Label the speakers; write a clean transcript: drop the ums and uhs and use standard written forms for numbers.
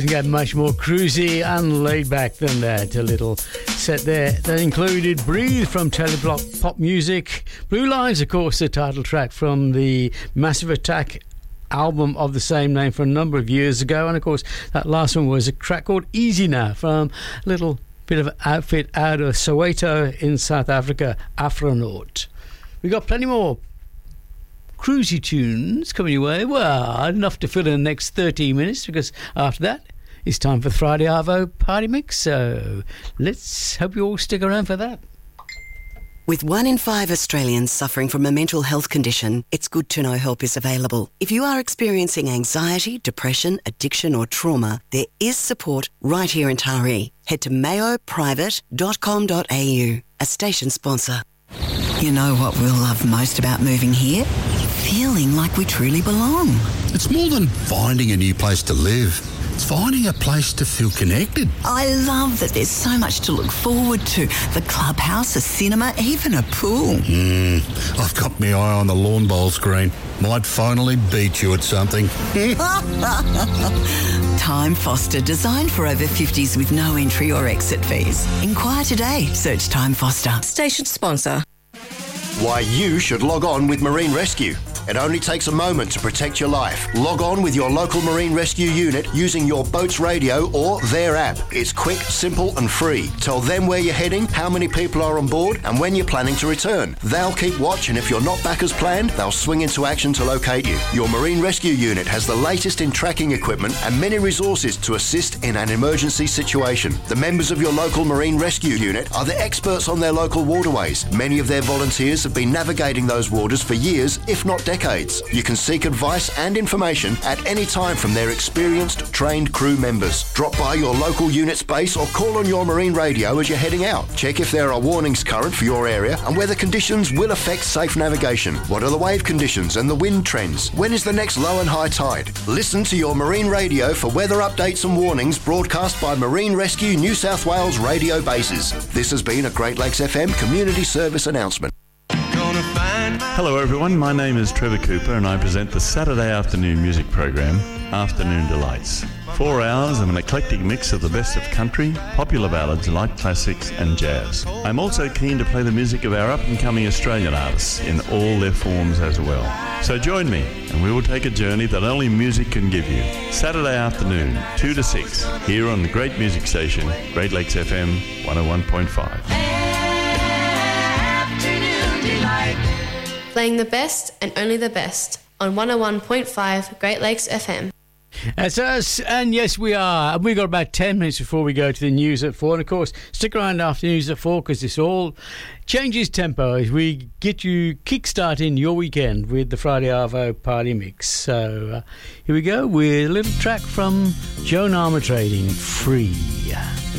Speaker 1: Get much more cruisy and laid back than that. A little set there that included Breathe from Teleblock Pop Music. Blue Lines, of course, the title track from the Massive Attack album of the same name from a number of years ago. And of course, that last one was a track called Easy Now from a little bit of an outfit out of Soweto in South Africa, Afronaut. We got plenty more cruisy tunes coming your way. Well, enough to fill in the next 30 minutes, because after that it's time for the Friday Arvo Party Mix. So let's hope you all stick around for that.
Speaker 2: With 1 in 5 Australians suffering from a mental health condition, it's good to know help is available. If you are experiencing anxiety, depression, addiction or trauma, there is support right here in Taree. Head to mayoprivate.com.au, a station sponsor. You know what we'll love most about moving here? Feeling like we truly belong.
Speaker 3: It's more than finding a new place to live. It's finding a place to feel connected.
Speaker 2: I love that there's so much to look forward to. The clubhouse, a cinema, even a pool.
Speaker 3: I've got my eye on the lawn bowl screen. Might finally beat you at something.
Speaker 2: Time Foster, designed for over 50s with no entry or exit fees. Inquire today. Search Time Foster. Station sponsor.
Speaker 4: Why you should log on with Marine Rescue. It only takes a moment to protect your life. Log on with your local Marine Rescue unit using your boat's radio or their app. It's quick, simple and free. Tell them where you're heading, how many people are on board and when you're planning to return. They'll keep watch, and if you're not back as planned, they'll swing into action to locate you. Your Marine Rescue unit has the latest in tracking equipment and many resources to assist in an emergency situation. The members of your local Marine Rescue unit are the experts on their local waterways. Many of their volunteers have been navigating those waters for years, if not decades. You can seek advice and information at any time from their experienced, trained crew members. Drop by your local unit's base or call on your marine radio as you're heading out. Check if there are warnings current for your area and whether conditions will affect safe navigation. What are the wave conditions and the wind trends? When is the next low and high tide? Listen to your marine radio for weather updates and warnings broadcast by Marine Rescue New South Wales radio bases. This has been a Great Lakes FM community service announcement.
Speaker 5: Hello everyone, my name is Trevor Cooper and I present the Saturday afternoon music program, Afternoon Delights. 4 hours of an eclectic mix of the best of country, popular ballads, light classics and jazz. I'm also keen to play the music of our up-and-coming Australian artists in all their forms as well. So join me and we will take a journey that only music can give you. Saturday afternoon, 2 to 6, here on the great music station, Great Lakes FM 101.5.
Speaker 6: Playing the best and only the best on 101.5 Great Lakes FM.
Speaker 1: That's us, and yes, we are. We've got about 10 minutes before we go to the news at 4. And of course, stick around after news at 4 because this all changes tempo as we get you kick-starting your weekend with the Friday Arvo Party Mix. So here we go with a little track from Joan Armatrading, Free.